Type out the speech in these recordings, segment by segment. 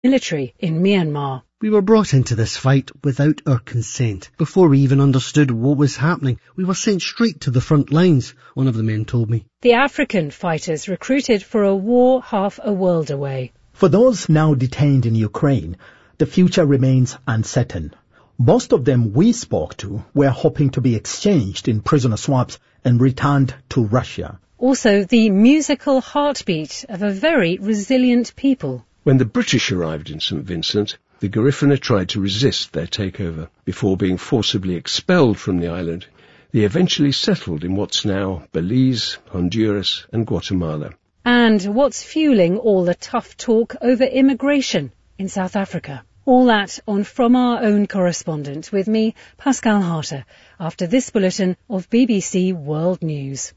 military in Myanmar. We were brought into this fight without our consent. Before we even understood what was happening, we were sent straight to the front lines, one of the men told me. The African fighters recruited for a war half a world away. For those now detained in Ukraine, the future remains uncertain. Most of them we spoke to were hoping to be exchanged in prisoner swaps and returned to Russia. Also the musical heartbeat of a very resilient people. When the British arrived in St. Vincent, the Garifuna tried to resist their takeover. Before being forcibly expelled from the island, they eventually settled in what's now Belize, Honduras and Guatemala. And what's fueling all the tough talk over immigration in South Africa? All that on From Our Own Correspondent with me, Pascal Harter, after this bulletin of BBC World News.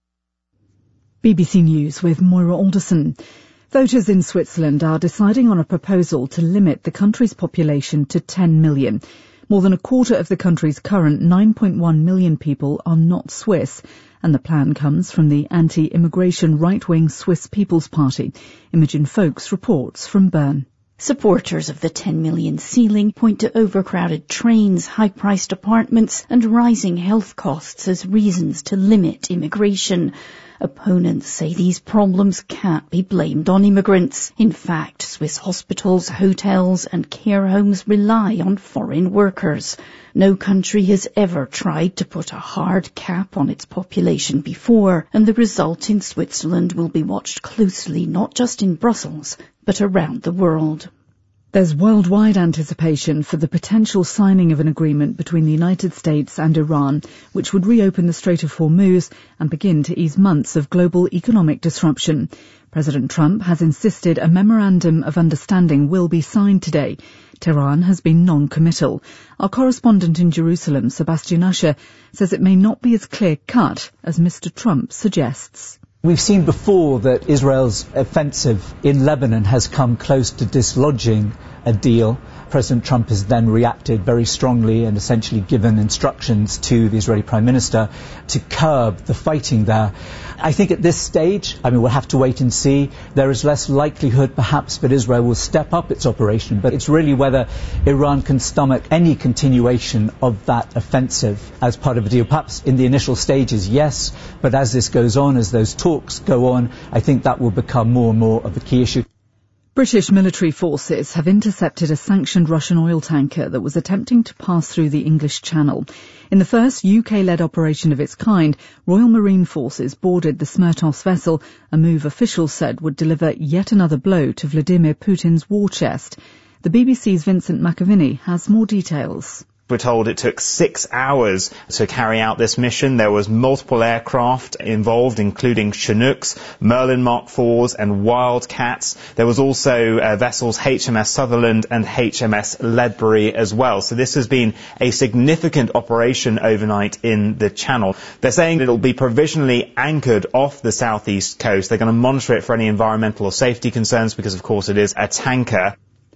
BBC News with Moira Alderson. Voters in Switzerland are deciding on a proposal to limit the country's population to 10 million. More than a quarter of the country's current 9.1 million people are not Swiss, and the plan comes from the anti-immigration right-wing Swiss People's Party. Imogen Foulkes reports from Bern. Supporters of the 10 million ceiling point to overcrowded trains, high-priced apartments and rising health costs as reasons to limit immigration. Opponents say these problems can't be blamed on immigrants. In fact, Swiss hospitals, hotels and care homes rely on foreign workers. No country has ever tried to put a hard cap on its population before, and the result in Switzerland will be watched closely not just in Brussels, but around the world. There's worldwide anticipation for the potential signing of an agreement between the United States and Iran, which would reopen the Strait of Hormuz and begin to ease months of global economic disruption. President Trump has insisted a memorandum of understanding will be signed today. Tehran has been non-committal. Our correspondent in Jerusalem, Sebastian Usher, says it may not be as clear-cut as Mr. Trump suggests. We've seen before that Israel's offensive in Lebanon has come close to dislodging a deal. President Trump has then reacted very strongly and essentially given instructions to the Israeli Prime Minister to curb the fighting there. I think at this stage, we'll have to wait and see. There is less likelihood perhaps that Israel will step up its operation, but it's really whether Iran can stomach any continuation of that offensive as part of a deal. Perhaps in the initial stages, yes, but as this goes on, as those talks go on, I think that will become more and more of a key issue. British military forces have intercepted a sanctioned Russian oil tanker that was attempting to pass through the English Channel. In the first UK-led operation of its kind, Royal Marine Forces boarded the Smertov's vessel, a move officials said would deliver yet another blow to Vladimir Putin's war chest. The BBC's Vincent McAviney has more details. We're told it took 6 hours to carry out this mission. There was multiple aircraft involved, including Chinooks, Merlin Mark IVs and Wildcats. There was also vessels HMS Sutherland and HMS Ledbury as well. So this has been a significant operation overnight in the Channel. They're saying that it'll be provisionally anchored off the southeast coast. They're going to monitor it for any environmental or safety concerns because, of course, it is a tanker.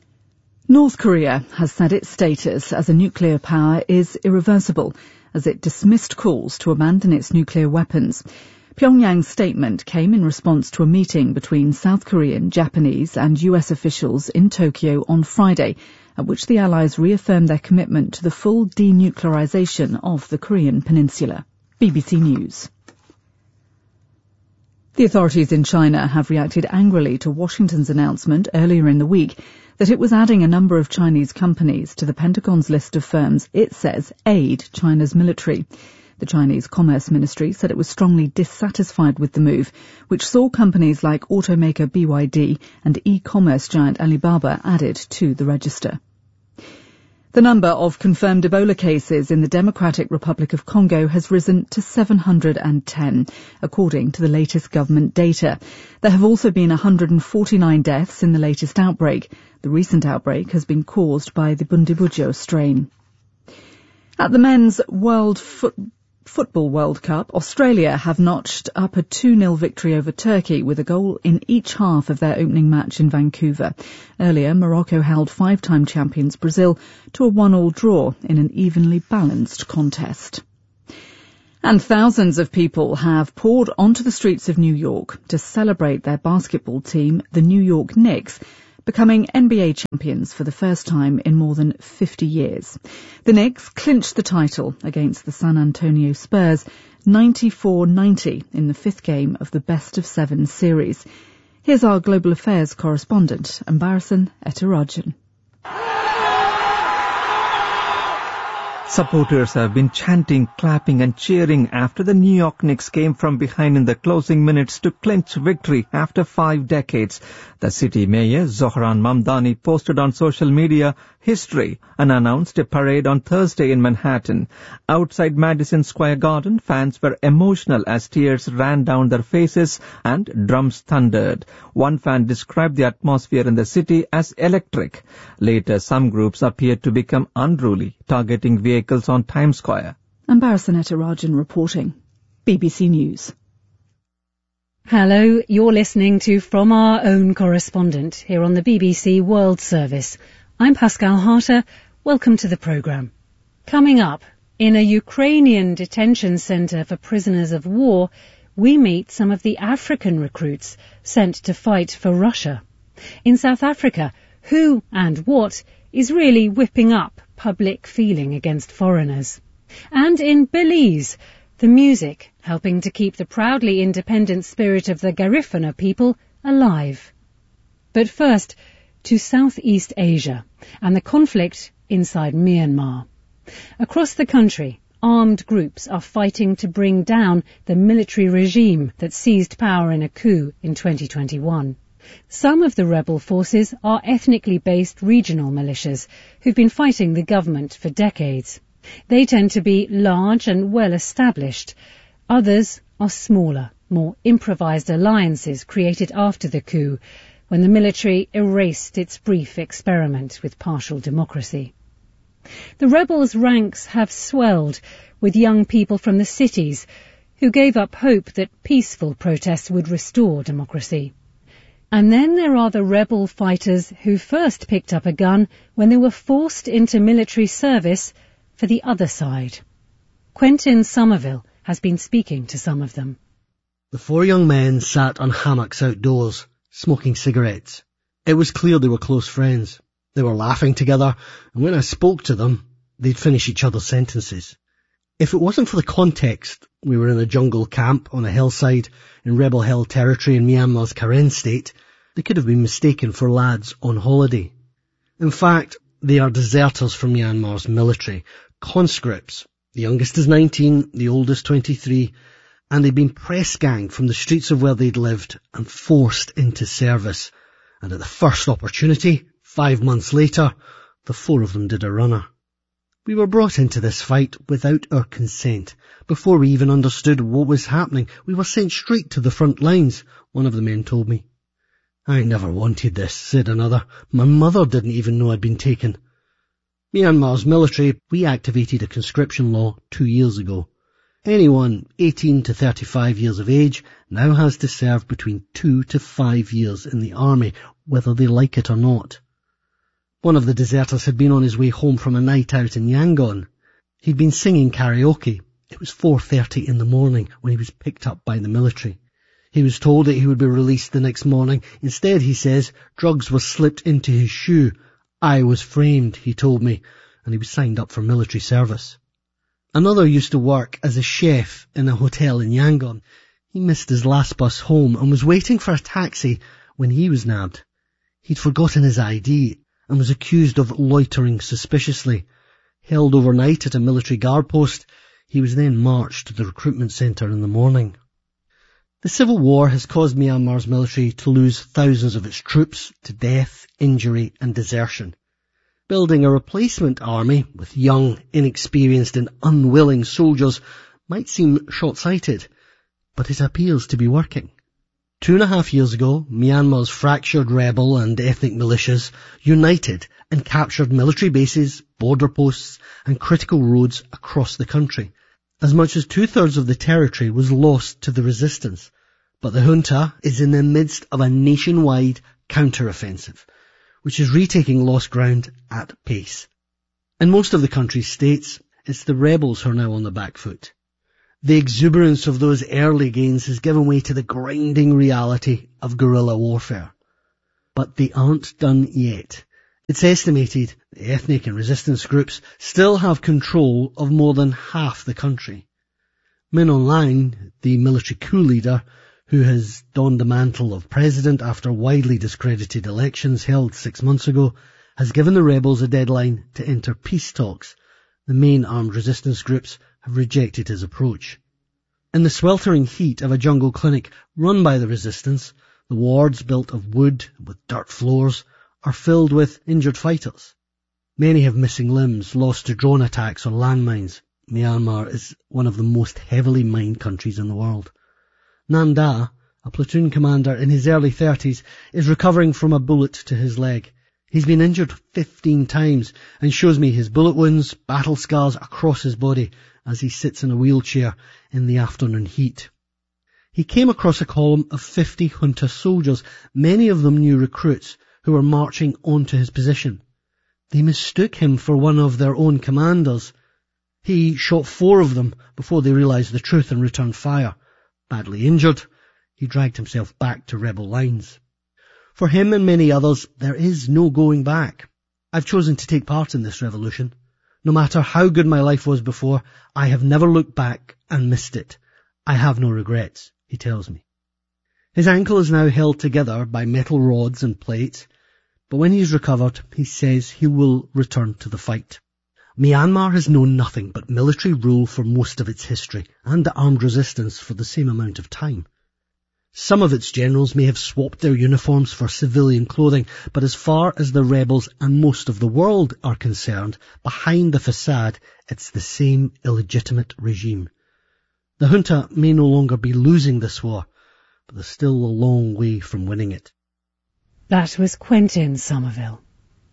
North Korea has said its status as a nuclear power is irreversible as it dismissed calls to abandon its nuclear weapons. Pyongyang's statement came in response to a meeting between South Korean, Japanese and US officials in Tokyo on Friday, at which the Allies reaffirmed their commitment to the full denuclearization of the Korean peninsula. BBC News. The authorities in China have reacted angrily to Washington's announcement earlier in the week that it was adding a number of Chinese companies to the Pentagon's list of firms it says aid China's military. The Chinese Commerce Ministry said it was strongly dissatisfied with the move, which saw companies like automaker BYD and e-commerce giant Alibaba added to the register. The number of confirmed Ebola cases in the Democratic Republic of Congo has risen to 710, according to the latest government data. There have also been 149 deaths in the latest outbreak. The recent outbreak has been caused by the Bundibugyo strain. At the Men's Football World Cup, Australia have notched up a 2-0 victory over Turkey with a goal in each half of their opening match in Vancouver. Earlier, Morocco held 5-time champions Brazil to a 1-1 draw in an evenly balanced contest. And thousands of people have poured onto the streets of New York to celebrate their basketball team, the New York Knicks, becoming NBA champions for the first time in more than 50 years. The Knicks clinched the title against the San Antonio Spurs 94-90 in the fifth game of the best-of-7 series. Here's our Global Affairs correspondent, Ambarasan Ethirajan. Supporters have been chanting, clapping and cheering after the New York Knicks came from behind in the closing minutes to clinch victory after 5 decades. The city mayor, Zohran Mamdani, posted on social media history and announced a parade on Thursday in Manhattan. Outside Madison Square Garden, fans were emotional as tears ran down their faces and drums thundered. One fan described the atmosphere in the city as electric. Later, some groups appeared to become unruly, targeting vehicles on Times Square. Ambarasan Ethirajan reporting. BBC News. Hello, you're listening to From Our Own Correspondent here on the BBC World Service. I'm Pascal Harter. Welcome to the programme. Coming up, in a Ukrainian detention centre for prisoners of war, we meet some of the African recruits sent to fight for Russia. In South Africa, who and what is really whipping up public feeling against foreigners? And in Belize, the music helping to keep the proudly independent spirit of the Garifuna people alive. But first, to Southeast Asia and the conflict inside Myanmar. Across the country, armed groups are fighting to bring down the military regime that seized power in a coup in 2021. Some of the rebel forces are ethnically based regional militias who've been fighting the government for decades. They tend to be large and well established. Others are smaller, more improvised alliances created after the coup, when the military erased its brief experiment with partial democracy. The rebels' ranks have swelled with young people from the cities who gave up hope that peaceful protests would restore democracy. And then there are the rebel fighters who first picked up a gun when they were forced into military service for the other side. Quentin Somerville has been speaking to some of them. The 4 young men sat on hammocks outdoors, smoking cigarettes. It was clear they were close friends. They were laughing together, and when I spoke to them, they'd finish each other's sentences. If it wasn't for the context, we were in a jungle camp on a hillside in rebel-held territory in Myanmar's Karen state, they could have been mistaken for lads on holiday. In fact, they are deserters from Myanmar's military, conscripts. The youngest is 19, the oldest 23, and they'd been press-ganged from the streets of where they'd lived and forced into service. And at the first opportunity, 5 months later, the 4 of them did a runner. We were brought into this fight without our consent. Before we even understood what was happening, we were sent straight to the front lines, one of the men told me. I never wanted this, said another. My mother didn't even know I'd been taken. Myanmar's military reactivated a conscription law 2 years ago. Anyone 18 to 35 years of age now has to serve between 2 to 5 years in the army, whether they like it or not. One of the deserters had been on his way home from a night out in Yangon. He'd been singing karaoke. It was 4:30 in the morning when he was picked up by the military. He was told that he would be released the next morning. Instead, he says, drugs were slipped into his shoe. I was framed, he told me, and he was signed up for military service. Another used to work as a chef in a hotel in Yangon. He missed his last bus home and was waiting for a taxi when he was nabbed. He'd forgotten his ID and was accused of loitering suspiciously. Held overnight at a military guard post, he was then marched to the recruitment centre in the morning. The civil war has caused Myanmar's military to lose thousands of its troops to death, injury and desertion. Building a replacement army with young, inexperienced and unwilling soldiers might seem short-sighted, but it appears to be working. 2.5 years ago, Myanmar's fractured rebel and ethnic militias united and captured military bases, border posts and critical roads across the country. As much as 2/3 of the territory was lost to the resistance, but the junta is in the midst of a nationwide counter-offensive, which is retaking lost ground at pace. In most of the country's states, it's the rebels who are now on the back foot. The exuberance of those early gains has given way to the grinding reality of guerrilla warfare. But they aren't done yet. It's estimated the ethnic and resistance groups still have control of more than half the country. Min Aung Hlaing, the military coup leader, who has donned the mantle of president after widely discredited elections held 6 months ago, has given the rebels a deadline to enter peace talks. The main armed resistance groups have rejected his approach. In the sweltering heat of a jungle clinic run by the resistance, the wards, built of wood with dirt floors, are filled with injured fighters. Many have missing limbs, lost to drone attacks or landmines. Myanmar is one of the most heavily mined countries in the world. Nam Da, a platoon commander in his early 30s, is recovering from a bullet to his leg. He's been injured 15 times and shows me his bullet wounds, battle scars across his body as he sits in a wheelchair in the afternoon heat. He came across a column of 50 junta soldiers, many of them new recruits, who were marching onto his position. They mistook him for one of their own commanders. He shot 4 of them before they realised the truth and returned fire. Badly injured, he dragged himself back to rebel lines. For him and many others, there is no going back. I've chosen to take part in this revolution. No matter how good my life was before, I have never looked back and missed it. I have no regrets, he tells me. His ankle is now held together by metal rods and plates, but when he's recovered, he says he will return to the fight. Myanmar has known nothing but military rule for most of its history, and the armed resistance for the same amount of time. Some of its generals may have swapped their uniforms for civilian clothing, but as far as the rebels and most of the world are concerned, behind the facade, it's the same illegitimate regime. The junta may no longer be losing this war, but they're still a long way from winning it. That was Quentin Somerville.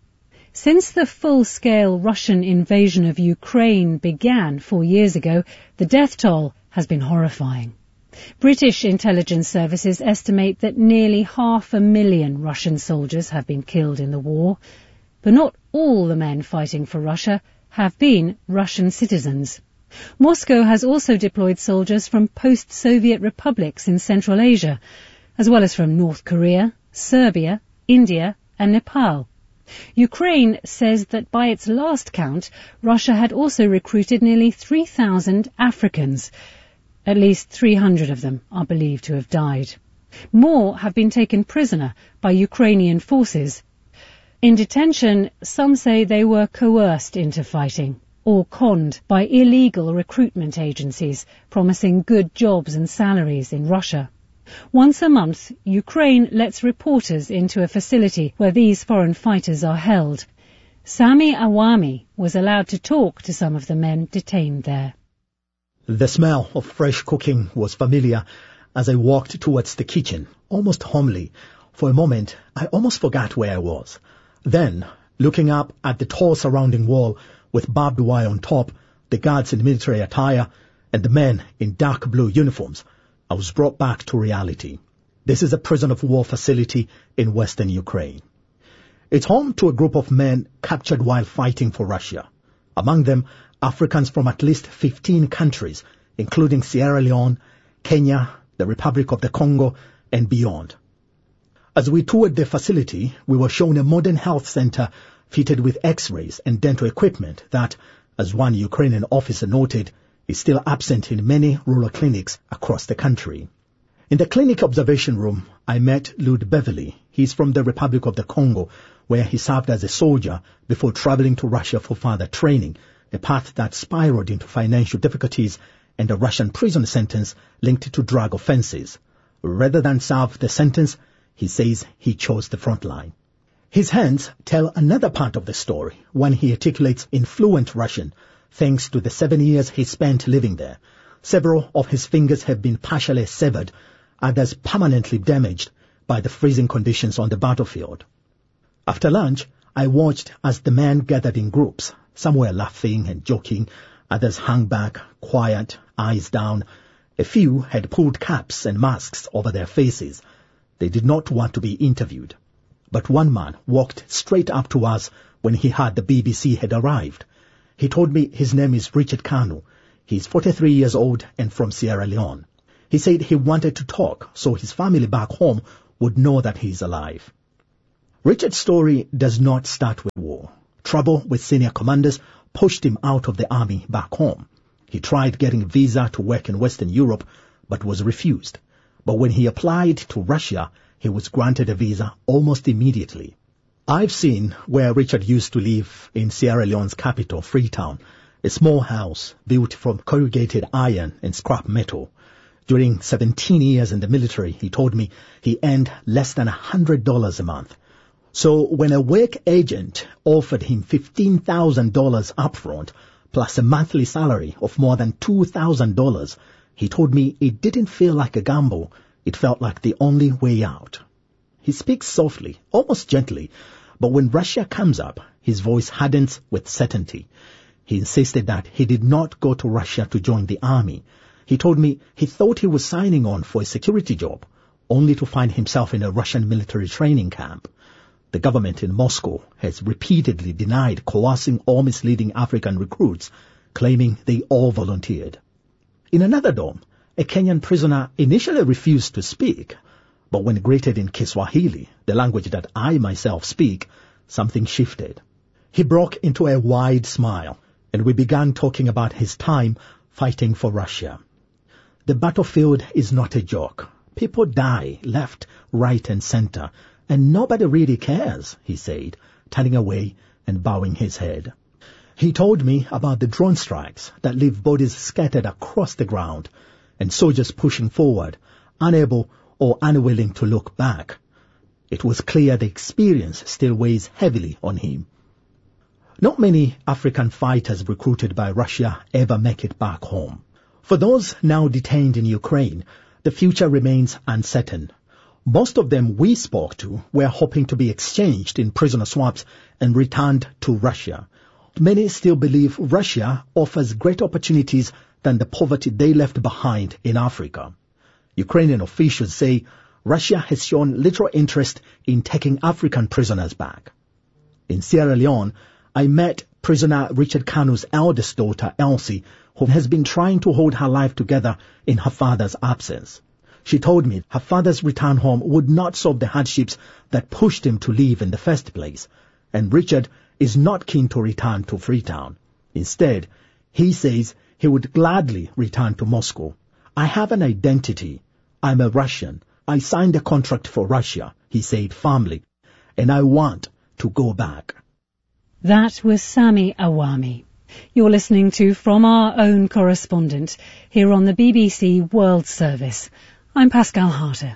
Since the full-scale Russian invasion of Ukraine began 4 years ago, the death toll has been horrifying. British intelligence services estimate that nearly 500,000 Russian soldiers have been killed in the war, but not all the men fighting for Russia have been Russian citizens. Moscow has also deployed soldiers from post-Soviet republics in Central Asia, as well as from North Korea, Serbia, India and Nepal. Ukraine says that by its last count, Russia had also recruited nearly 3,000 Africans. At least 300 of them are believed to have died. More have been taken prisoner by Ukrainian forces. In detention, some say they were coerced into fighting or conned by illegal recruitment agencies promising good jobs and salaries in Russia. Once a month, Ukraine lets reporters into a facility where these foreign fighters are held. Sami Awami was allowed to talk to some of the men detained there. The smell of fresh cooking was familiar as I walked towards the kitchen, almost homely. For a moment, I almost forgot where I was. Then, looking up at the tall surrounding wall with barbed wire on top, the guards in military attire, and the men in dark blue uniforms, I was brought back to reality. This is a prison of war facility in western Ukraine. It's home to a group of men captured while fighting for Russia. Among them, Africans from at least 15 countries, including Sierra Leone, Kenya, the Republic of the Congo, and beyond. As we toured the facility, we were shown a modern health center fitted with X-rays and dental equipment that, as one Ukrainian officer noted, is still absent in many rural clinics across the country. In the clinic observation room, I met Lud Beverly. He's from the Republic of the Congo, where he served as a soldier before traveling to Russia for further training, a path that spiraled into financial difficulties and a Russian prison sentence linked to drug offenses. Rather than serve the sentence, he says he chose the front line. His hands tell another part of the story when he articulates in fluent Russian, thanks to the 7 years he spent living there. Several of his fingers have been partially severed, others permanently damaged by the freezing conditions on the battlefield. After lunch, I watched as the men gathered in groups. Some were laughing and joking, others hung back, quiet, eyes down. A few had pulled caps and masks over their faces. They did not want to be interviewed. But one man walked straight up to us when he heard the BBC had arrived. He told me his name is Richard Kanu. He's 43 years old and from Sierra Leone. He said he wanted to talk so his family back home would know that he's alive. Richard's story does not start with war. Trouble with senior commanders pushed him out of the army back home. He tried getting a visa to work in Western Europe, but was refused. But when he applied to Russia, he was granted a visa almost immediately. I've seen where Richard used to live in Sierra Leone's capital, Freetown, a small house built from corrugated iron and scrap metal. During 17 years in the military, he told me he earned less than $100 a month. So when a work agent offered him $15,000 upfront, plus a monthly salary of more than $2,000, he told me it didn't feel like a gamble. It felt like the only way out. He speaks softly, almost gently, but when Russia comes up, his voice hardens with certainty. He insisted that he did not go to Russia to join the army. He told me he thought he was signing on for a security job, only to find himself in a Russian military training camp. The government in Moscow has repeatedly denied coercing or misleading African recruits, claiming they all volunteered. In another dorm, a Kenyan prisoner initially refused to speak, but when greeted in Kiswahili, the language that I myself speak, something shifted. He broke into a wide smile, and we began talking about his time fighting for Russia. The battlefield is not a joke. People die left, right, and center, and nobody really cares, he said, turning away and bowing his head. He told me about the drone strikes that leave bodies scattered across the ground, and soldiers pushing forward, unable or unwilling to look back. It was clear the experience still weighs heavily on him. Not many African fighters recruited by Russia ever make it back home. For those now detained in Ukraine, the future remains uncertain. Most of them we spoke to were hoping to be exchanged in prisoner swaps and returned to Russia. Many still believe Russia offers great opportunities than the poverty they left behind in Africa. Ukrainian officials say Russia has shown little interest in taking African prisoners back. In Sierra Leone, I met prisoner Richard Kanu's eldest daughter, Elsie, who has been trying to hold her life together in her father's absence. She told me her father's return home would not solve the hardships that pushed him to leave in the first place, and Richard is not keen to return to Freetown. Instead, he says he would gladly return to Moscow. I have an identity. I'm a Russian. I signed a contract for Russia, he said firmly, and I want to go back. That was Sami Awami. You're listening to From Our Own Correspondent here on the BBC World Service. I'm Pascal Harter.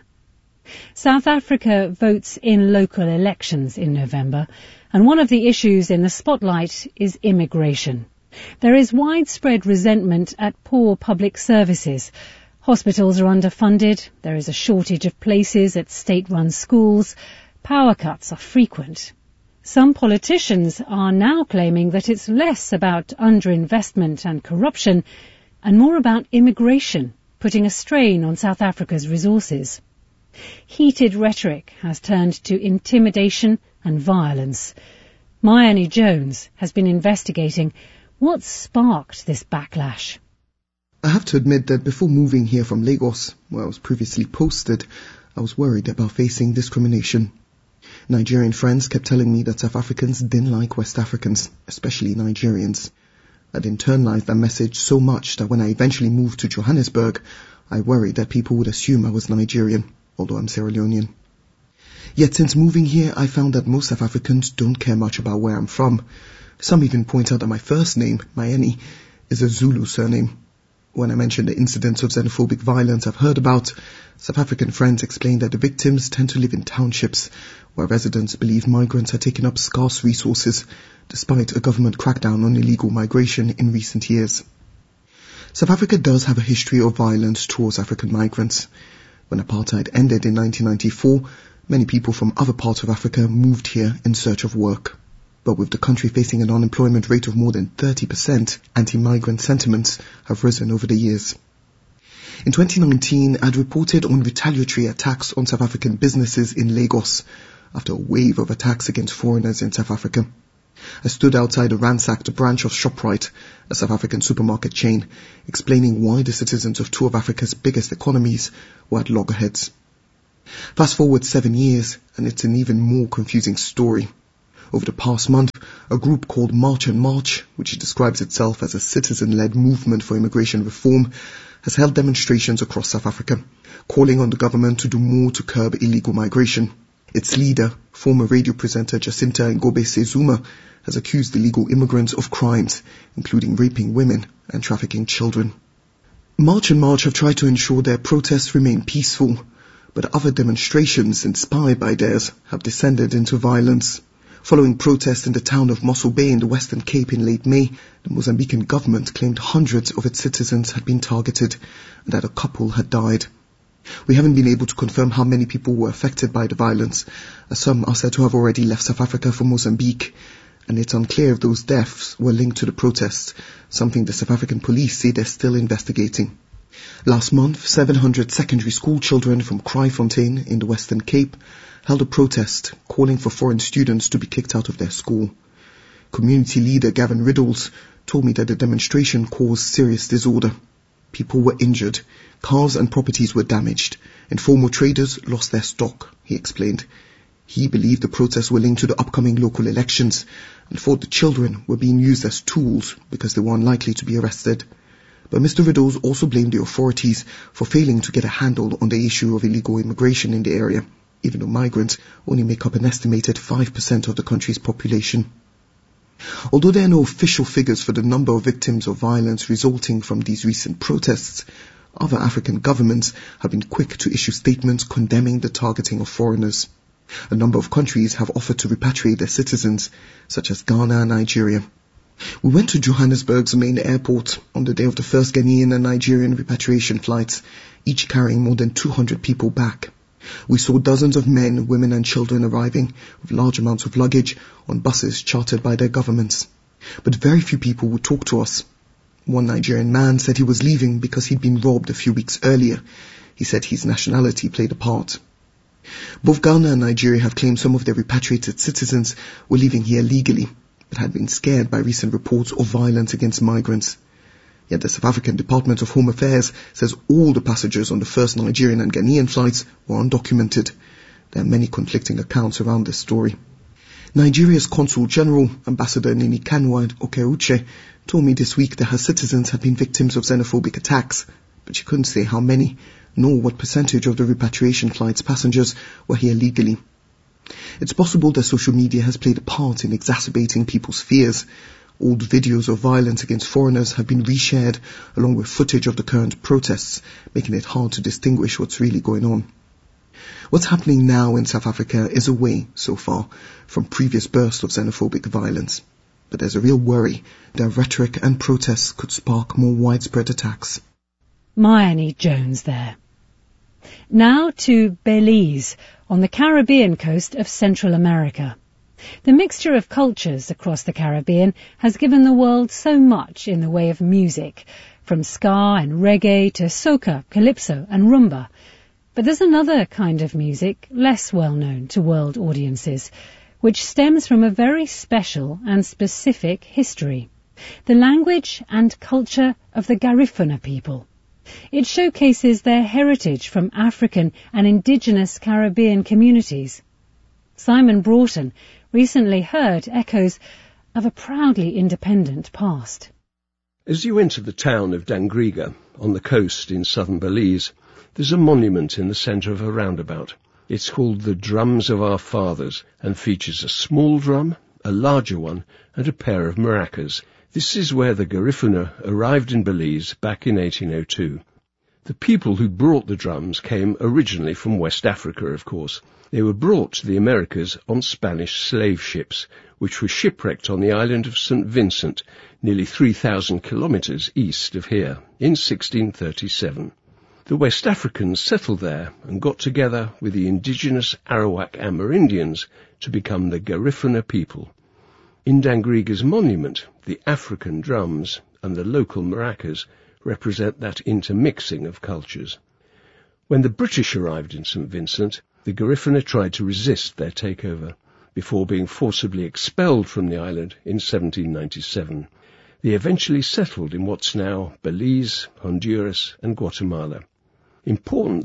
South Africa votes in local elections in November, and one of the issues in the spotlight is immigration. There is widespread resentment at poor public services. Hospitals are underfunded, there is a shortage of places at state-run schools, power cuts are frequent. Some politicians are now claiming that it's less about underinvestment and corruption and more about immigration, putting a strain on South Africa's resources. Heated rhetoric has turned to intimidation and violence. Mayani Jones has been investigating what sparked this backlash. I have to admit that before moving here from Lagos, where I was previously posted, I was worried about facing discrimination. Nigerian friends kept telling me that South Africans didn't like West Africans, especially Nigerians. I'd internalized that message so much that when I eventually moved to Johannesburg, I worried that people would assume I was Nigerian, although I'm Sierra Leonean. Yet since moving here, I found that most South Africans don't care much about where I'm from. Some even point out that my first name, Mayeni, is a Zulu surname. When I mentioned the incidents of xenophobic violence I've heard about, South African friends explained that the victims tend to live in townships, where residents believe migrants are taking up scarce resources, despite a government crackdown on illegal migration in recent years. South Africa does have a history of violence towards African migrants. When apartheid ended in 1994, many people from other parts of Africa moved here in search of work. But with the country facing an unemployment rate of more than 30%, anti-migrant sentiments have risen over the years. In 2019, I'd reported on retaliatory attacks on South African businesses in Lagos after a wave of attacks against foreigners in South Africa. I stood outside a ransacked branch of ShopRite, a South African supermarket chain, explaining why the citizens of two of Africa's biggest economies were at loggerheads. Fast forward 7 years, and it's an even more confusing story. Over the past month, a group called March and March, which describes itself as a citizen-led movement for immigration reform, has held demonstrations across South Africa, calling on the government to do more to curb illegal migration. Its leader, former radio presenter Jacinta Ngobe-Sezuma, has accused illegal immigrants of crimes, including raping women and trafficking children. March and March have tried to ensure their protests remain peaceful, but other demonstrations inspired by theirs have descended into violence. Following protests in the town of Mossel Bay in the Western Cape in late May, the Mozambican government claimed hundreds of its citizens had been targeted and that a couple had died. We haven't been able to confirm how many people were affected by the violence, as some are said to have already left South Africa for Mozambique, and it's unclear if those deaths were linked to the protests, something the South African police say they're still investigating. Last month, 700 secondary school children from Kraaifontein in the Western Cape held a protest calling for foreign students to be kicked out of their school. Community leader Gavin Riddles told me that the demonstration caused serious disorder. People were injured, cars and properties were damaged, informal traders lost their stock, he explained. He believed the protests were linked to the upcoming local elections and thought the children were being used as tools because they were unlikely to be arrested. But Mr. Riddles also blamed the authorities for failing to get a handle on the issue of illegal immigration in the area, even though migrants only make up an estimated 5% of the country's population. Although there are no official figures for the number of victims of violence resulting from these recent protests, other African governments have been quick to issue statements condemning the targeting of foreigners. A number of countries have offered to repatriate their citizens, such as Ghana and Nigeria. We went to Johannesburg's main airport on the day of the first Ghanaian and Nigerian repatriation flights, each carrying more than 200 people back. We saw dozens of men, women and children arriving with large amounts of luggage on buses chartered by their governments. But very few people would talk to us. One Nigerian man said he was leaving because he'd been robbed a few weeks earlier. He said his nationality played a part. Both Ghana and Nigeria have claimed some of their repatriated citizens were living here legally, but had been scared by recent reports of violence against migrants. Yet the South African Department of Home Affairs says all the passengers on the first Nigerian and Ghanaian flights were undocumented. There are many conflicting accounts around this story. Nigeria's Consul General, Ambassador Nini Kanwa Okeuche, told me this week that her citizens had been victims of xenophobic attacks, but she couldn't say how many, nor what percentage of the repatriation flight's passengers were here legally. It's possible that social media has played a part in exacerbating people's fears. Old videos of violence against foreigners have been reshared along with footage of the current protests, making it hard to distinguish what's really going on. What's happening now in South Africa is away, so far, from previous bursts of xenophobic violence. But there's a real worry that rhetoric and protests could spark more widespread attacks. Mayani Jones there. Now to Belize, on the Caribbean coast of Central America. The mixture of cultures across the Caribbean has given the world so much in the way of music, from ska and reggae to soca, calypso and rumba. But there's another kind of music less well known to world audiences, which stems from a very special and specific history, the language and culture of the Garifuna people. It showcases their heritage from African and indigenous Caribbean communities. Simon Broughton recently heard echoes of a proudly independent past. As you enter the town of Dangriga, on the coast in southern Belize, there's a monument in the centre of a roundabout. It's called the Drums of Our Fathers and features a small drum, a larger one, and a pair of maracas. This is where the Garifuna arrived in Belize back in 1802. The people who brought the drums came originally from West Africa, of course. They were brought to the Americas on Spanish slave ships, which were shipwrecked on the island of St. Vincent, nearly 3,000 kilometres east of here, in 1637. The West Africans settled there and got together with the indigenous Arawak Amerindians to become the Garifuna people. In Dangriga's monument, the African drums and the local maracas represent that intermixing of cultures. When the British arrived in St. Vincent, the Garifuna tried to resist their takeover, before being forcibly expelled from the island in 1797. They eventually settled in what's now Belize, Honduras and Guatemala. Importantly,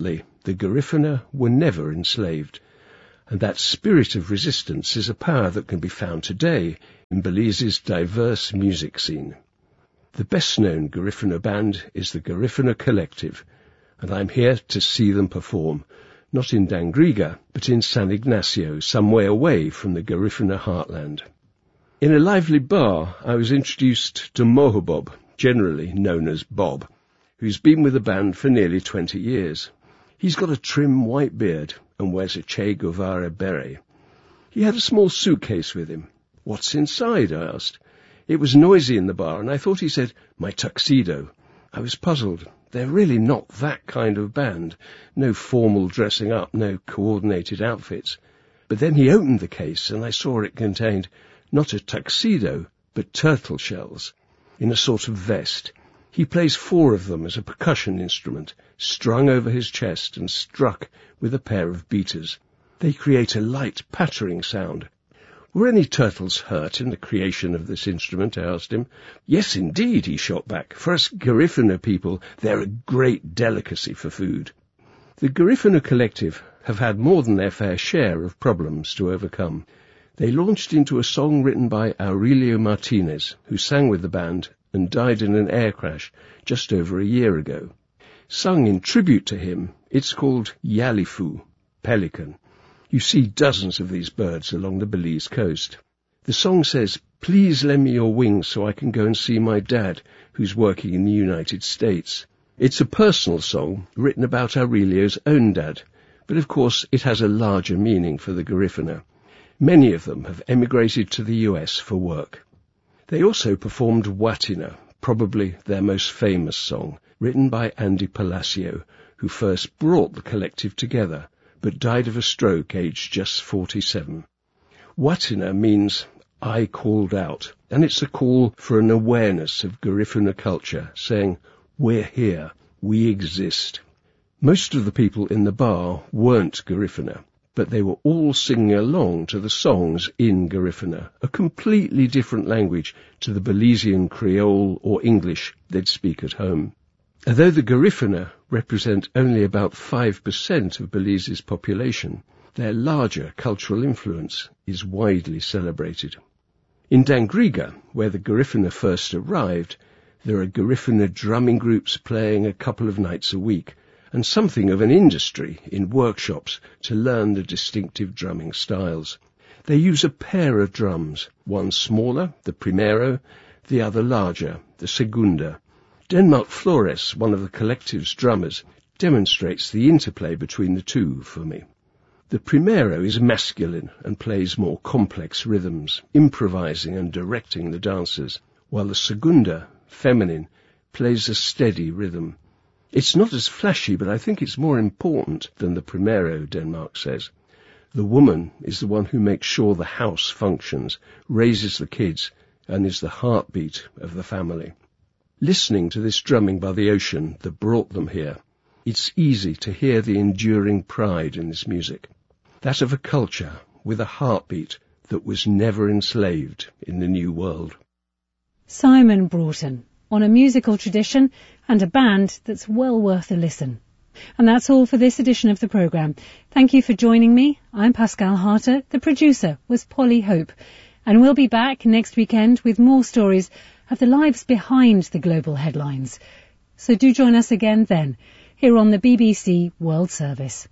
the Garifuna were never enslaved, and that spirit of resistance is a power that can be found today in Belize's diverse music scene. The best-known Garifuna band is the Garifuna Collective, and I'm here to see them perform, not in Dangriga, but in San Ignacio, some way away from the Garifuna heartland. In a lively bar, I was introduced to Mohobob, generally known as Bob, who's been with the band for nearly 20 years. He's got a trim white beard and wears a Che Guevara beret. He had a small suitcase with him. "What's inside?" I asked. It was noisy in the bar, and I thought he said, "My tuxedo." I was puzzled. They're really not that kind of band. No formal dressing up, no coordinated outfits. But then he opened the case, and I saw it contained not a tuxedo, but turtle shells, in a sort of vest. He plays 4 of them as a percussion instrument, strung over his chest and struck with a pair of beaters. They create a light pattering sound. "Were any turtles hurt in the creation of this instrument?" I asked him. "Yes, indeed," he shot back. "For us Garifuna people, they're a great delicacy for food." The Garifuna Collective have had more than their fair share of problems to overcome. They launched into a song written by Aurelio Martinez, who sang with the band and died in an air crash just over a year ago. Sung in tribute to him, it's called Yalifu, pelican. You see dozens of these birds along the Belize coast. The song says, "Please lend me your wings so I can go and see my dad, who's working in the United States." It's a personal song written about Aurelio's own dad, but of course it has a larger meaning for the Garifuna. Many of them have emigrated to the US for work. They also performed Watina, probably their most famous song, written by Andy Palacio, who first brought the collective together, but died of a stroke aged just 47. Watina means "I called out," and it's a call for an awareness of Garifuna culture, saying, "We're here, we exist." Most of the people in the bar weren't Garifuna, but they were all singing along to the songs in Garifuna, a completely different language to the Belizean Creole or English they'd speak at home. Although the Garifuna represent only about 5% of Belize's population, their larger cultural influence is widely celebrated. In Dangriga, where the Garifuna first arrived, there are Garifuna drumming groups playing a couple of nights a week, and something of an industry in workshops to learn the distinctive drumming styles. They use a pair of drums, one smaller, the primero, the other larger, the segunda. Denmark Flores, one of the collective's drummers, demonstrates the interplay between the two for me. The primero is masculine and plays more complex rhythms, improvising and directing the dancers, while the segunda, feminine, plays a steady rhythm. It's not as flashy, but I think it's more important than the primero, Denmark says. The woman is the one who makes sure the house functions, raises the kids, and is the heartbeat of the family. Listening to this drumming by the ocean that brought them here, it's easy to hear the enduring pride in this music, that of a culture with a heartbeat that was never enslaved in the New World. Simon Broughton, on a musical tradition and a band that's well worth a listen. And that's all for this edition of the programme. Thank you for joining me. I'm Pascal Harter. The producer was Polly Hope. And we'll be back next weekend with more stories of the lives behind the global headlines. So do join us again then, here on the BBC World Service.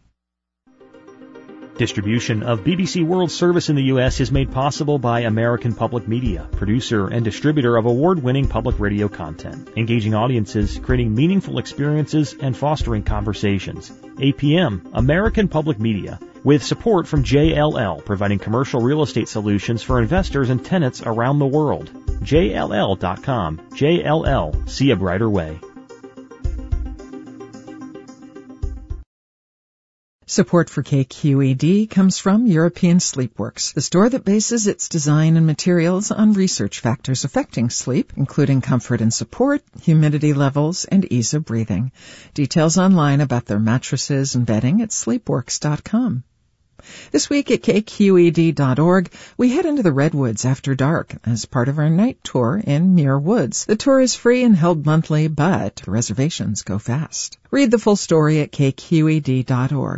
Distribution of BBC World Service in the U.S. is made possible by American Public Media, producer and distributor of award-winning public radio content, engaging audiences, creating meaningful experiences, and fostering conversations. APM, American Public Media, with support from JLL, providing commercial real estate solutions for investors and tenants around the world. JLL.com. JLL. See a brighter way. Support for KQED comes from European Sleepworks, the store that bases its design and materials on research factors affecting sleep, including comfort and support, humidity levels, and ease of breathing. Details online about their mattresses and bedding at sleepworks.com. This week at kqed.org, we head into the Redwoods after dark as part of our night tour in Muir Woods. The tour is free and held monthly, but reservations go fast. Read the full story at kqed.org.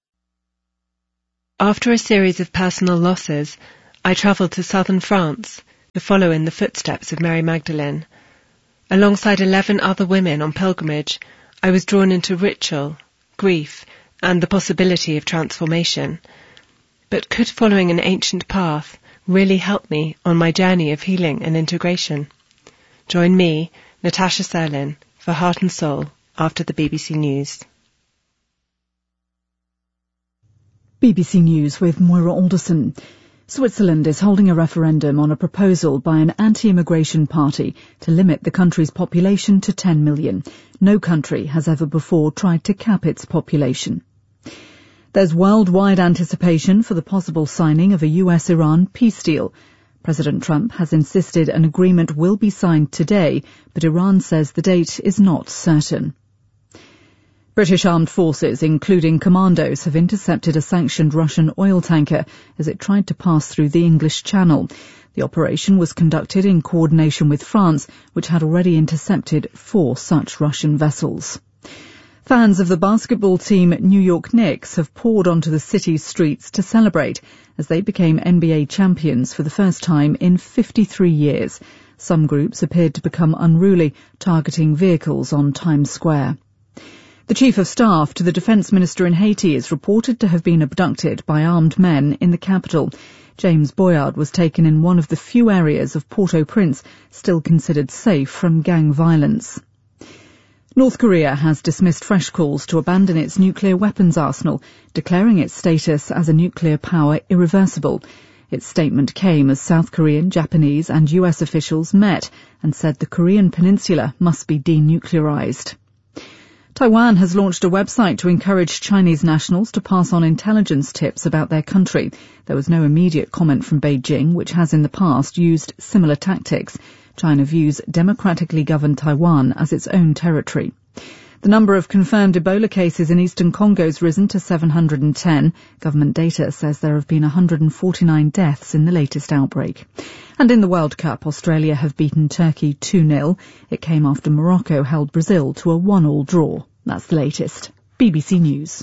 After a series of personal losses, I travelled to southern France to follow in the footsteps of Mary Magdalene. Alongside 11 other women on pilgrimage, I was drawn into ritual, grief, and the possibility of transformation. But could following an ancient path really help me on my journey of healing and integration? Join me, Natasha Serlin, for Heart and Soul after the BBC News. BBC News with Moira Alderson. Switzerland is holding a referendum on a proposal by an anti-immigration party to limit the country's population to 10 million. No country has ever before tried to cap its population. There's worldwide anticipation for the possible signing of a US-Iran peace deal. President Trump has insisted an agreement will be signed today, but Iran says the date is not certain. British armed forces, including commandos, have intercepted a sanctioned Russian oil tanker as it tried to pass through the English Channel. The operation was conducted in coordination with France, which had already intercepted 4 such Russian vessels. Fans of the basketball team New York Knicks have poured onto the city's streets to celebrate as they became NBA champions for the first time in 53 years. Some groups appeared to become unruly, targeting vehicles on Times Square. The Chief of Staff to the Defence Minister in Haiti is reported to have been abducted by armed men in the capital. James Boyard was taken in one of the few areas of Port-au-Prince still considered safe from gang violence. North Korea has dismissed fresh calls to abandon its nuclear weapons arsenal, declaring its status as a nuclear power irreversible. Its statement came as South Korean, Japanese and US officials met and said the Korean peninsula must be denuclearized. Taiwan has launched a website to encourage Chinese nationals to pass on intelligence tips about their country. There was no immediate comment from Beijing, which has in the past used similar tactics. China views democratically governed Taiwan as its own territory. The number of confirmed Ebola cases in eastern Congo has risen to 710. Government data says there have been 149 deaths in the latest outbreak. And in the World Cup, Australia have beaten Turkey 2-0. It came after Morocco held Brazil to a 1-1 draw. That's the latest. BBC News.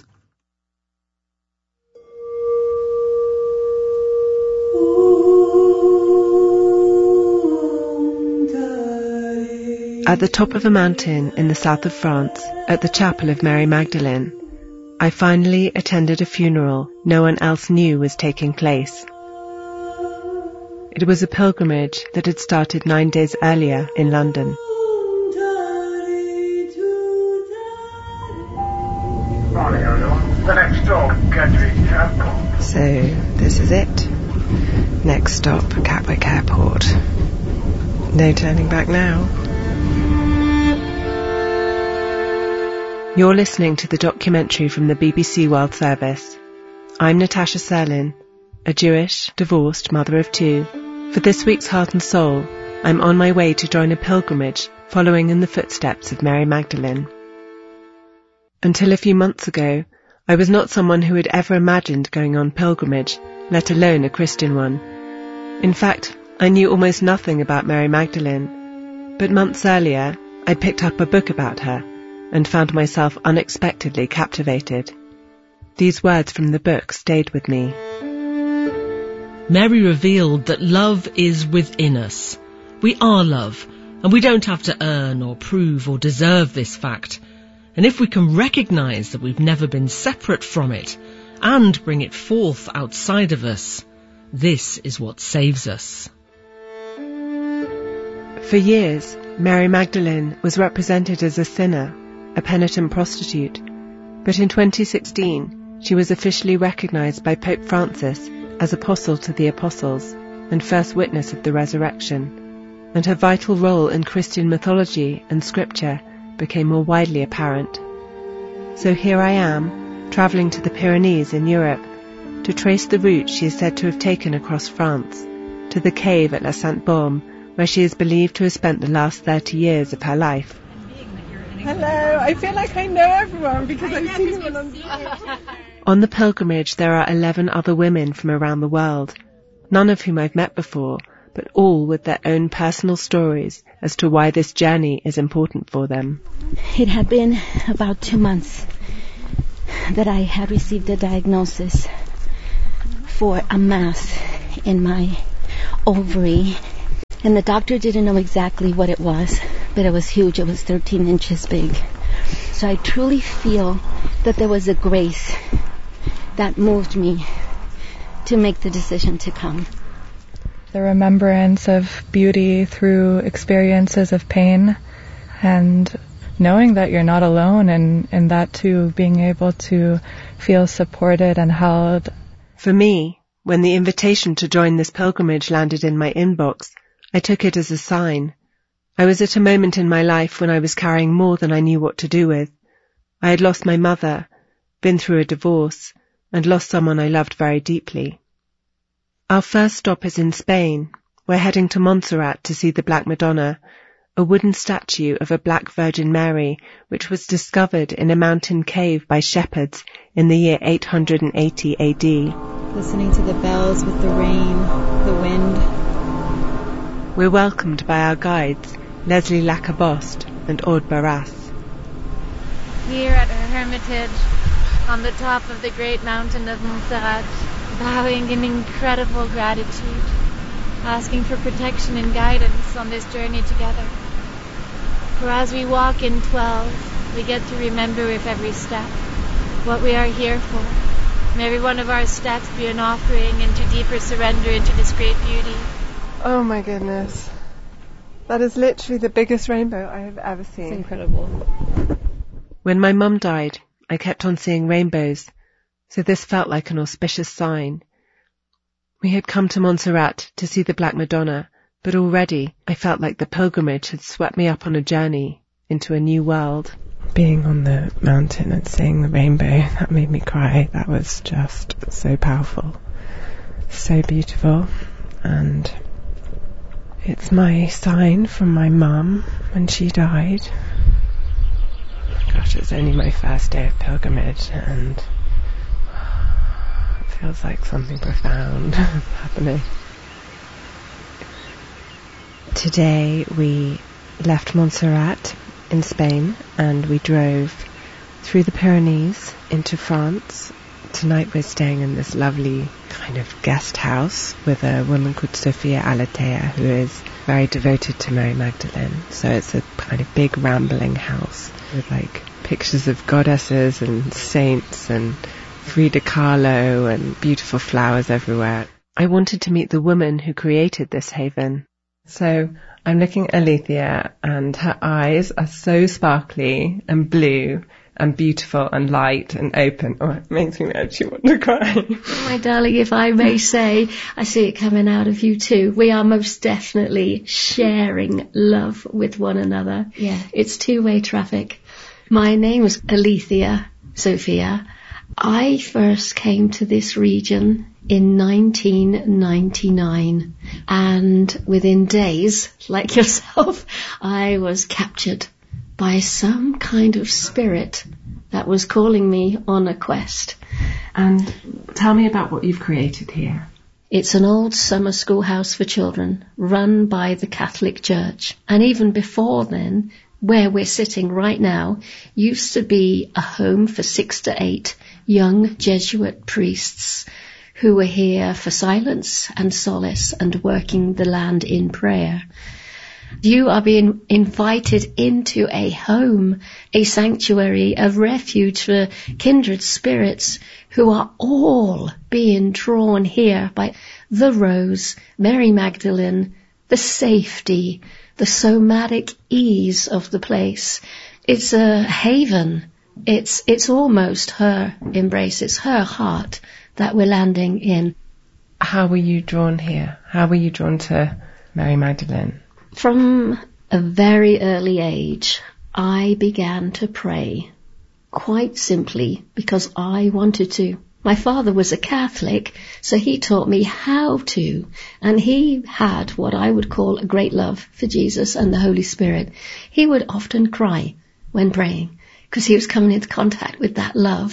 At the top of a mountain in the south of France, at the chapel of Mary Magdalene, I finally attended a funeral no one else knew was taking place. It was a pilgrimage that had started 9 days earlier in London. The next stop, Gatwick Airport. So, this is it. Next stop, Gatwick Airport. No turning back now. You're listening to the documentary from the BBC World Service. I'm Natasha Serlin, a Jewish, divorced mother of 2. For this week's Heart and Soul, I'm on my way to join a pilgrimage following in the footsteps of Mary Magdalene. Until a few months ago, I was not someone who had ever imagined going on pilgrimage, let alone a Christian one. In fact, I knew almost nothing about Mary Magdalene, but months earlier, I picked up a book about her and found myself unexpectedly captivated. These words from the book stayed with me. Mary revealed that love is within us. We are love, and we don't have to earn or prove or deserve this fact. And if we can recognise that we've never been separate from it and bring it forth outside of us, this is what saves us. For years, Mary Magdalene was represented as a sinner, a penitent prostitute, but in 2016 she was officially recognised by Pope Francis as Apostle to the Apostles and first witness of the resurrection, and her vital role in Christian mythology and scripture became more widely apparent. So here I am, travelling to the Pyrenees in Europe, to trace the route she is said to have taken across France, to the cave at La Sainte-Baume, where she is believed to have spent the last 30 years of her life. Hello, I feel like I know everyone because I've seen them on On the pilgrimage there are 11 other women from around the world, none of whom I've met before, but all with their own personal stories as to why this journey is important for them. It had been about 2 months that I had received a diagnosis for a mass in my ovary. And the doctor didn't know exactly what it was, but it was huge. It was 13 inches big. So I truly feel that there was a grace that moved me to make the decision to come. The remembrance of beauty through experiences of pain, and knowing that you're not alone, and that too, being able to feel supported and held. For me, when the invitation to join this pilgrimage landed in my inbox, I took it as a sign. I was at a moment in my life when I was carrying more than I knew what to do with. I had lost my mother, been through a divorce, and lost someone I loved very deeply. Our first stop is in Spain. We're heading to Montserrat to see the Black Madonna, a wooden statue of a Black Virgin Mary, which was discovered in a mountain cave by shepherds in the year 880 AD. Listening to the bells with the rain, the wind. We're welcomed by our guides, Leslie Lacaboste and Aude Barras. Here at her hermitage, on the top of the great mountain of Montserrat, bowing in incredible gratitude, asking for protection and guidance on this journey together. For as we walk in 12, we get to remember with every step what we are here for. May every one of our steps be an offering into deeper surrender into this great beauty. Oh my goodness. That is literally the biggest rainbow I have ever seen. It's incredible. When my mum died, I kept on seeing rainbows, so this felt like an auspicious sign. We had come to Montserrat to see the Black Madonna, but already I felt like the pilgrimage had swept me up on a journey into a new world. Being on the mountain and seeing the rainbow, that made me cry. That was just so powerful, so beautiful, and it's my sign from my mum when she died. Gosh, it's only my first day of pilgrimage, and it feels like something profound happening. Today we left Montserrat in Spain and we drove through the Pyrenees into France. Tonight we're staying in this lovely kind of guest house with a woman called Sophia Alatea, who is very devoted to Mary Magdalene. So it's a kind of big rambling house with like pictures of goddesses and saints and Frida Kahlo and beautiful flowers everywhere. I wanted to meet the woman who created this haven. So I'm looking at Alethea, and her eyes are so sparkly and blue and beautiful and light and open. Oh, it makes me actually want to cry. My darling, if I may say, I see it coming out of you too. We are most definitely sharing love with one another. Yeah, it's two-way traffic. My name is Alethea Sophia. I first came to this region in 1999, and within days, like yourself, I was captured by some kind of spirit that was calling me on a quest. And tell me about what you've created here. It's an old summer schoolhouse for children run by the Catholic Church. And even before then, where we're sitting right now, used to be a home for 6 to 8 young Jesuit priests who were here for silence and solace and working the land in prayer. You are being invited into a home, a sanctuary, a refuge for kindred spirits who are all being drawn here by the rose, Mary Magdalene, the safety, the somatic ease of the place. It's a haven. It's almost her embrace. It's her heart that we're landing in. How were you drawn here? How were you drawn to Mary Magdalene? From a very early age, I began to pray, quite simply because I wanted to. My father was a Catholic, so he taught me how to, and he had what I would call a great love for Jesus and the Holy Spirit. He would often cry when praying, because he was coming into contact with that love.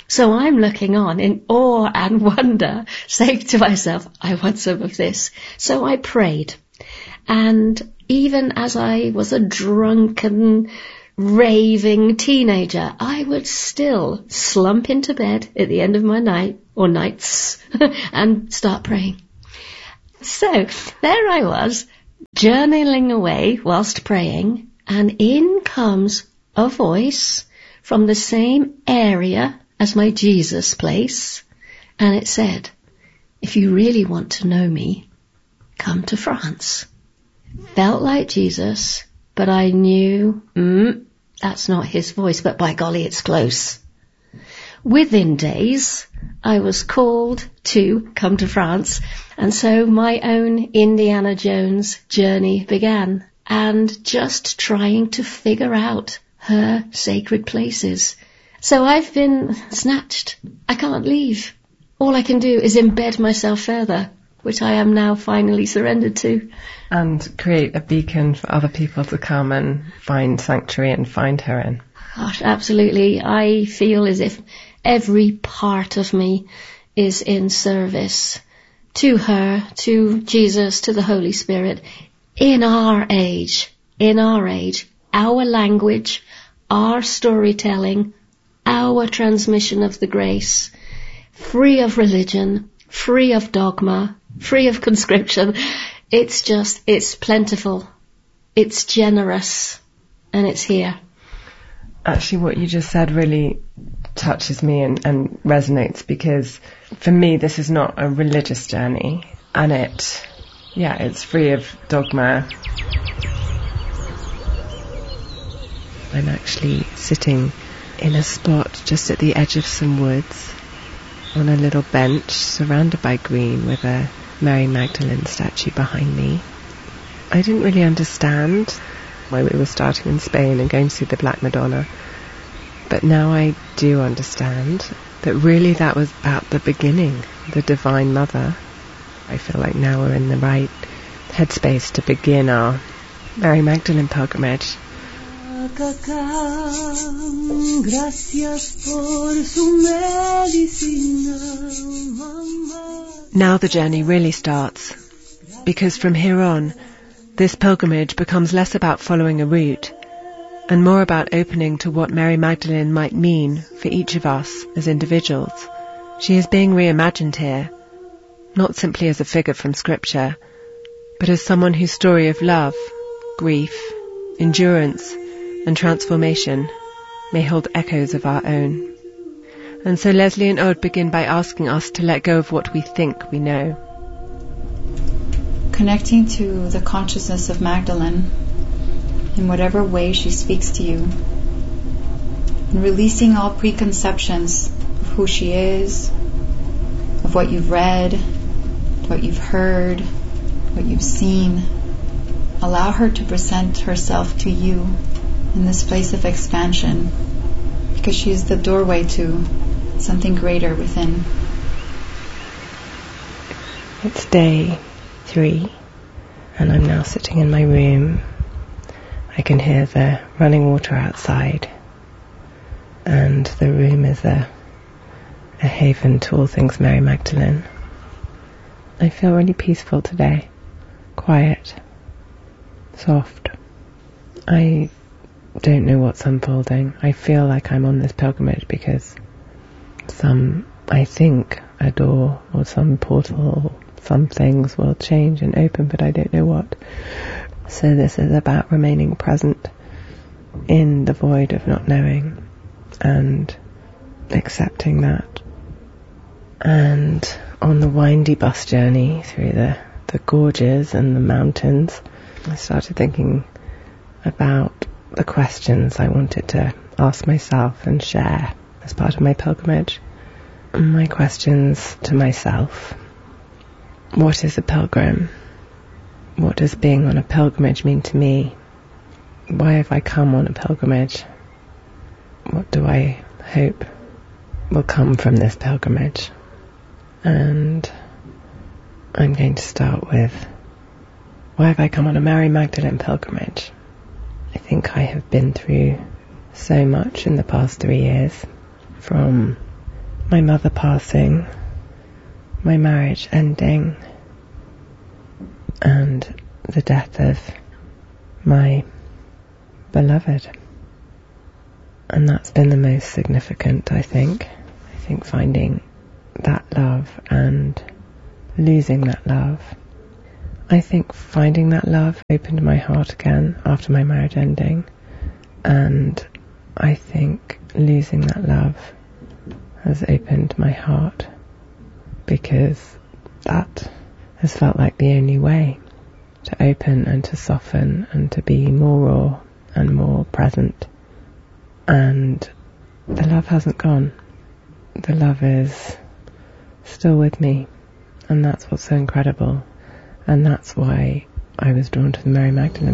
So I'm looking on in awe and wonder, saying to myself, I want some of this. So I prayed. And even as I was a drunken, raving teenager, I would still slump into bed at the end of my night, or nights, and start praying. So there I was, journaling away whilst praying, and in comes a voice from the same area as my Jesus place, and it said, if you really want to know me, come to France. Felt like Jesus, but I knew, that's not his voice, but by golly, it's close. Within days, I was called to come to France, and so my own Indiana Jones journey began, and just trying to figure out her sacred places. So I've been snatched. I can't leave. All I can do is embed myself further, which I am now finally surrendered to. And create a beacon for other people to come and find sanctuary and find her in. Gosh, absolutely. I feel as if every part of me is in service to her, to Jesus, to the Holy Spirit. In our age, our language, our storytelling, our transmission of the grace, free of religion, free of dogma, free of conscription. It's plentiful, it's generous, and it's here. Actually, what you just said really touches me and resonates, because for me this is not a religious journey, and it's free of dogma. I'm actually sitting in a spot just at the edge of some woods on a little bench surrounded by green with a Mary Magdalene statue behind me. I didn't really understand why we were starting in Spain and going to see the Black Madonna, but now I do understand that really that was about the beginning, the Divine Mother. I feel like now we're in the right headspace to begin our Mary Magdalene pilgrimage. Now the journey really starts, because from here on, this pilgrimage becomes less about following a route and more about opening to what Mary Magdalene might mean for each of us as individuals. She is being reimagined here, not simply as a figure from Scripture, but as someone whose story of love, grief, endurance, and transformation may hold echoes of our own. And so Leslie and Aude begin by asking us to let go of what we think we know. Connecting to the consciousness of Magdalene in whatever way she speaks to you, and releasing all preconceptions of who she is, of what you've read, what you've heard, what you've seen. Allow her to present herself to you in this place of expansion, because she is the doorway to something greater within. It's day 3, and I'm now sitting in my room. I can hear the running water outside, and the room is a haven to all things Mary Magdalene. I feel really peaceful today, quiet, soft. I don't know what's unfolding. I feel like I'm on this pilgrimage because I think, a door or some portal, some things will change and open, but I don't know what. So this is about remaining present in the void of not knowing and accepting that. And on the windy bus journey through the gorges and the mountains, I started thinking about the questions I wanted to ask myself and share as part of my pilgrimage. My questions to myself: what is a pilgrim? What does being on a pilgrimage mean to me? Why have I come on a pilgrimage? What do I hope will come from this pilgrimage? And I'm going to start with, why have I come on a Mary Magdalene pilgrimage? I think I have been through so much in the past 3 years, from my mother passing, my marriage ending, and the death of my beloved. And that's been the most significant, I think. I think finding that love and losing that love. I think finding that love opened my heart again after my marriage ending, and I think losing that love has opened my heart, because that has felt like the only way to open and to soften and to be more raw and more present. And the love hasn't gone. The love is still with me, and that's what's so incredible. And that's why I was drawn to the Mary Magdalene